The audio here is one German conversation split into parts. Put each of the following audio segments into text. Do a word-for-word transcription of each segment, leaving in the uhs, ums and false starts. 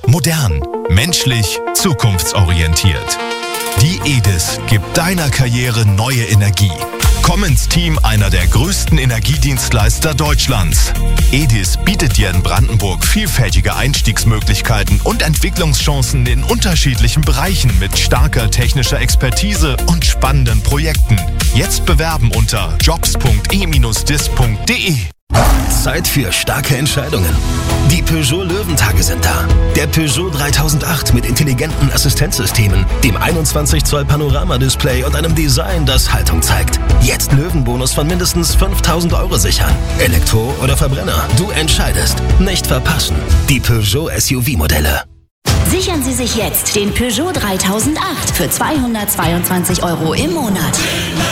Modern, menschlich, zukunftsorientiert. Die E D I S gibt deiner Karriere neue Energie. Komm ins Team einer der größten Energiedienstleister Deutschlands. E D I S bietet dir in Brandenburg vielfältige Einstiegsmöglichkeiten und Entwicklungschancen in unterschiedlichen Bereichen mit starker technischer Expertise und spannenden Projekten. Jetzt bewerben unter jobs punkt e Bindestrich dis punkt de. Zeit für starke Entscheidungen. Die Peugeot Löwentage sind da. Der Peugeot dreitausendacht mit intelligenten Assistenzsystemen, dem einundzwanzig Zoll Panoramadisplay und einem Design, das Haltung zeigt. Jetzt Löwenbonus von mindestens fünftausend Euro sichern. Elektro oder Verbrenner, du entscheidest. Nicht verpassen. Die Peugeot S U V-Modelle. Sichern Sie sich jetzt den Peugeot dreitausendacht für zweihundertzweiundzwanzig Euro im Monat.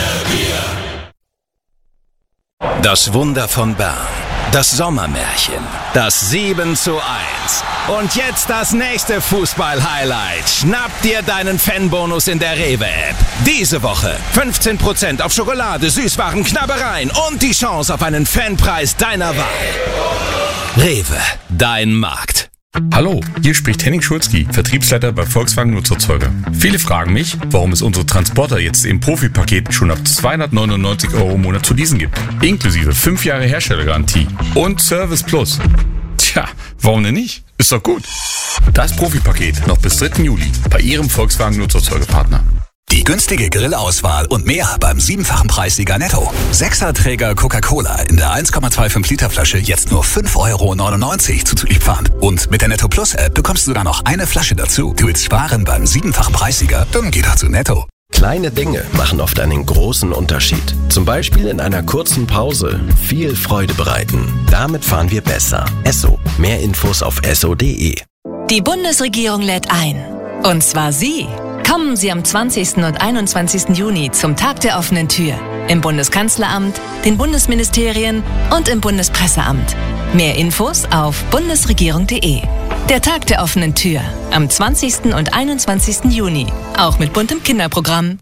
Das Wunder von Bern. Das Sommermärchen. Das sieben zu eins. Und jetzt das nächste Fußball-Highlight. Schnapp dir deinen Fanbonus in der Rewe-App. Diese Woche fünfzehn Prozent auf Schokolade, Süßwaren, Knabbereien und die Chance auf einen Fanpreis deiner Wahl. Rewe, dein Markt. Hallo, hier spricht Henning Schulzki, Vertriebsleiter bei Volkswagen Nutzerzeuger. Viele fragen mich, warum es unsere Transporter jetzt im Profipaket schon ab zweihundertneunundneunzig Euro im Monat zu leasen gibt. Inklusive fünf Jahre Herstellergarantie und Service Plus. Tja, warum denn nicht? Ist doch gut. Das Profipaket noch bis dritten Juli bei Ihrem Volkswagen Nutzerzeugerpartner. Die günstige Grillauswahl und mehr beim siebenfachen Preissieger Netto. Sechserträger Coca-Cola in der eins Komma fünfundzwanzig Liter Flasche jetzt nur fünf Euro neunundneunzig zuzüglich Pfand. Und mit der Netto Plus App bekommst du sogar noch eine Flasche dazu. Du willst sparen beim siebenfachen Preissieger? Dann geh doch zu Netto. Kleine Dinge machen oft einen großen Unterschied. Zum Beispiel in einer kurzen Pause viel Freude bereiten. Damit fahren wir besser. Esso. Mehr Infos auf esso punkt de. Die Bundesregierung lädt ein. Und zwar Sie. Kommen Sie am zwanzigsten und einundzwanzigsten Juni zum Tag der offenen Tür. Im Bundeskanzleramt, den Bundesministerien und im Bundespresseamt. Mehr Infos auf bundesregierung punkt de. Der Tag der offenen Tür. Am zwanzigsten und einundzwanzigsten Juni. Auch mit buntem Kinderprogramm.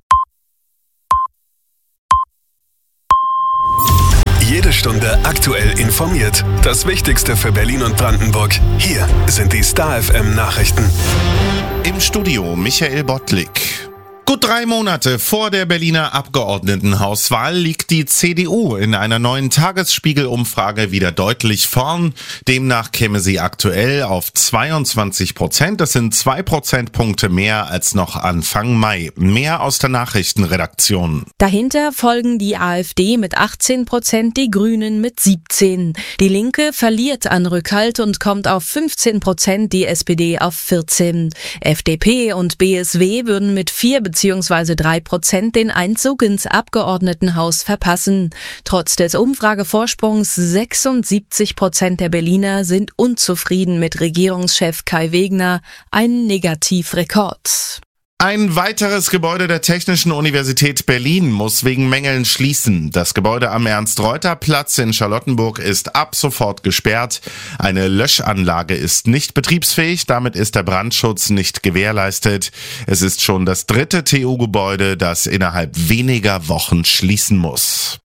Jede Stunde aktuell informiert. Das Wichtigste für Berlin und Brandenburg. Hier sind die Star F M Nachrichten. Im Studio Michael Bottlik. Gut drei Monate vor der Berliner Abgeordnetenhauswahl liegt die C D U in einer neuen Tagesspiegel-Umfrage wieder deutlich vorn. Demnach käme sie aktuell auf zweiundzwanzig Prozent. Das sind zwei Prozentpunkte mehr als noch Anfang Mai. Mehr aus der Nachrichtenredaktion. Dahinter folgen die AfD mit achtzehn Prozent, die Grünen mit siebzehn. Die Linke verliert an Rückhalt und kommt auf fünfzehn Prozent, die S P D auf vierzehn. F D P und B S W würden mit vier beziehungsweise drei Prozent den Einzug ins Abgeordnetenhaus verpassen. Trotz des Umfragevorsprungs sechsundsiebzig Prozent der Berliner sind unzufrieden mit Regierungschef Kai Wegner, ein Negativrekord. Ein weiteres Gebäude der Technischen Universität Berlin muss wegen Mängeln schließen. Das Gebäude am Ernst-Reuter-Platz in Charlottenburg ist ab sofort gesperrt. Eine Löschanlage ist nicht betriebsfähig, damit ist der Brandschutz nicht gewährleistet. Es ist schon das dritte T U-Gebäude, das innerhalb weniger Wochen schließen muss.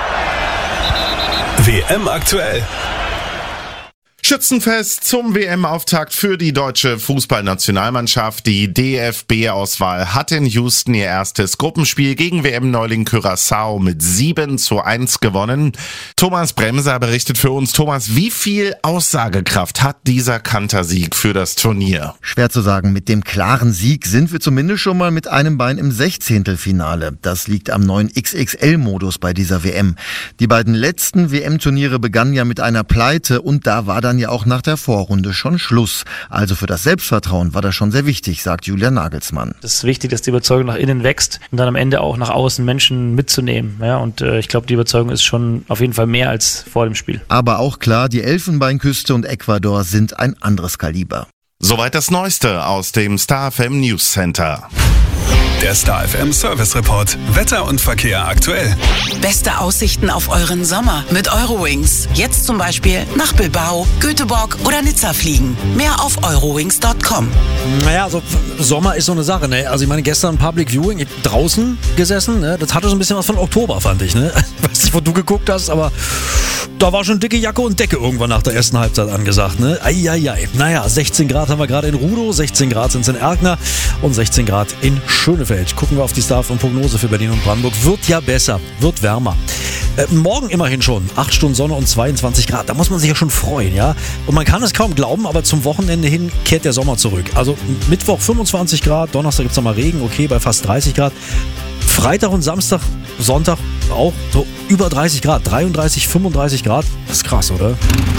W M aktuell. Schützenfest zum W M-Auftakt für die deutsche Fußballnationalmannschaft. Die D F B-Auswahl hat in Houston ihr erstes Gruppenspiel gegen W M-Neuling Curaçao mit sieben zu eins gewonnen. Thomas Bremser berichtet für uns. Thomas, wie viel Aussagekraft hat dieser Kantersieg für das Turnier? Schwer zu sagen. Mit dem klaren Sieg sind wir zumindest schon mal mit einem Bein im Sechzehntelfinale. Das liegt am neuen X X L-Modus bei dieser W M. Die beiden letzten W M-Turniere begannen ja mit einer Pleite und da war dann ja auch nach der Vorrunde schon Schluss. Also für das Selbstvertrauen war das schon sehr wichtig, sagt Julian Nagelsmann. Es ist wichtig, dass die Überzeugung nach innen wächst und dann am Ende auch nach außen Menschen mitzunehmen. Ja, und äh, ich glaube, die Überzeugung ist schon auf jeden Fall mehr als vor dem Spiel. Aber auch klar, die Elfenbeinküste und Ecuador sind ein anderes Kaliber. Soweit das Neueste aus dem Star F M News Center. Der Star F M Service Report. Wetter und Verkehr aktuell. Beste Aussichten auf euren Sommer mit Eurowings. Jetzt zum Beispiel nach Bilbao, Göteborg oder Nizza fliegen. Mehr auf eurowings punkt com. Naja, also Sommer ist so eine Sache, ne? Also ich meine, gestern Public Viewing, ich hab draußen gesessen, ne? Das hatte so ein bisschen was von Oktober, fand ich, ne? Ich weiß nicht, wo du geguckt hast, aber Da war schon dicke Jacke und Decke irgendwann nach der ersten Halbzeit angesagt, ne? Eieiei. Naja, sechzehn Grad haben wir gerade in Rudow, sechzehn Grad sind es in Erkner und sechzehn Grad in Schönefeld. Gucken wir auf die Star- und Prognose für Berlin und Brandenburg. Wird ja besser, wird wärmer. Äh, morgen immerhin schon. acht Stunden Sonne und zweiundzwanzig Grad. Da muss man sich ja schon freuen, ja? Und man kann es kaum glauben, aber zum Wochenende hin kehrt der Sommer zurück. Also Mittwoch fünfundzwanzig Grad, Donnerstag gibt es nochmal Regen, okay, bei fast dreißig Grad. Freitag und Samstag, Sonntag auch so über dreißig Grad, dreiunddreißig, fünfunddreißig Grad. Das ist krass, oder?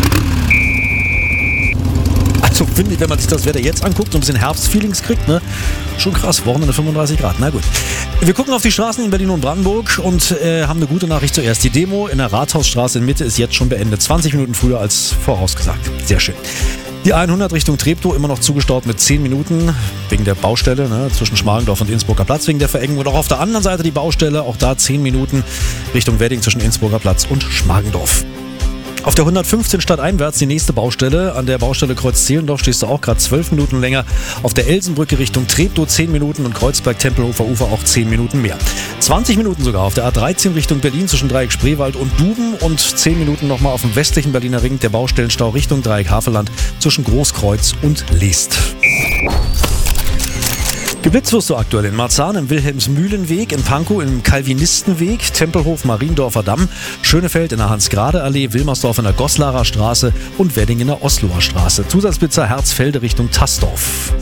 Also finde ich, wenn man sich das Wetter jetzt anguckt, so ein bisschen Herbstfeelings kriegt, ne? Schon krass, Wochenende fünfunddreißig Grad, na gut. Wir gucken auf die Straßen in Berlin und Brandenburg und äh, haben eine gute Nachricht zuerst. Die Demo in der Rathausstraße in Mitte ist jetzt schon beendet, zwanzig Minuten früher als vorausgesagt. Sehr schön. Die hundert Richtung Treptow immer noch zugestaut mit zehn Minuten wegen der Baustelle, ne, zwischen Schmargendorf und Innsbrucker Platz wegen der Verengung. Und auch auf der anderen Seite die Baustelle, auch da zehn Minuten Richtung Wedding zwischen Innsbrucker Platz und Schmargendorf. Auf der hundertfünfzehn stadteinwärts die nächste Baustelle. An der Baustelle Kreuz-Zehlendorf stehst du auch gerade zwölf Minuten länger. Auf der Elsenbrücke Richtung Treptow zehn Minuten und Kreuzberg-Tempelhofer Ufer auch zehn Minuten mehr. zwanzig Minuten sogar auf der A dreizehn Richtung Berlin zwischen Dreieck Spreewald und Duben und zehn Minuten nochmal auf dem westlichen Berliner Ring der Baustellenstau Richtung Dreieck Havelland zwischen Großkreuz und Leest. Geblitzt wirst du aktuell in Marzahn im Wilhelmsmühlenweg, in Pankow im Calvinistenweg, Tempelhof, Mariendorfer Damm, Schönefeld in der Hans-Grade-Allee, Wilmersdorf in der Goslarer Straße und Wedding in der Osloer Straße. Zusatzblitzer Herzfelde Richtung Tasdorf.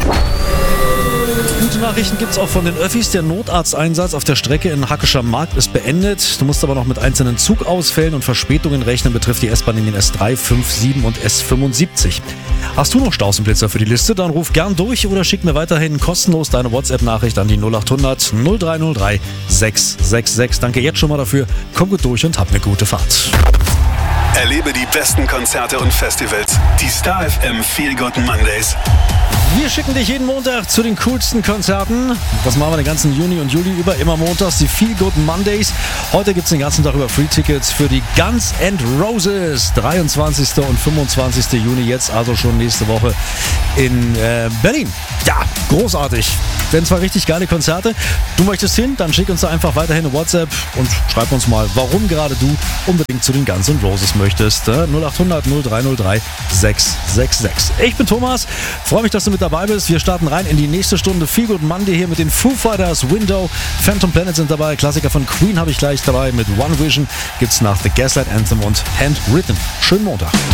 Gute Nachrichten gibt es auch von den Öffis. Der Notarzteinsatz auf der Strecke in Hackescher Markt ist beendet. Du musst aber noch mit einzelnen Zugausfällen und Verspätungen rechnen, betrifft die S-Bahn-Linien S drei, fünf, sieben und S fünfundsiebzig. Hast du noch Staus und Blitzer für die Liste? Dann ruf gern durch oder schick mir weiterhin kostenlos deine WhatsApp-Nachricht an die null acht hundert null drei null drei sechs sechs sechs. Danke jetzt schon mal dafür. Komm gut durch und hab eine gute Fahrt. Erlebe die besten Konzerte und Festivals. Die Star F M Feel Good Mondays. Wir schicken dich jeden Montag zu den coolsten Konzerten. Das machen wir den ganzen Juni und Juli über, immer montags, die Feel Good Mondays. Heute gibt es den ganzen Tag über Free-Tickets für die Guns N' Roses. dreiundzwanzigsten und fünfundzwanzigsten Juni, jetzt also schon nächste Woche in äh, Berlin. Ja, großartig. Werden zwar richtig geile Konzerte. Du möchtest hin, dann schick uns da einfach weiterhin eine WhatsApp und schreib uns mal, warum gerade du unbedingt zu den Guns N' Roses möchtest. null acht hundert null drei null drei sechs sechs sechs. Ich bin Thomas, freue mich, dass du mit dabei bist. Wir starten rein in die nächste Stunde Feel Good Monday hier mit den Foo Fighters, Window, Phantom Planet sind dabei, Klassiker von Queen habe ich gleich dabei, mit One Vision gibt's nach The Gaslight Anthem und Handwritten. Schönen Montag.